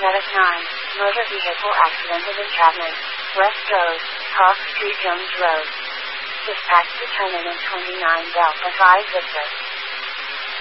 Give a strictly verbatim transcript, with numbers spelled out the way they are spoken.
Medic nine, motor vehicle accident of entrapment, West Road, Cross Street Jones Road. Dispatch determinant twenty-nine Delta five Victor.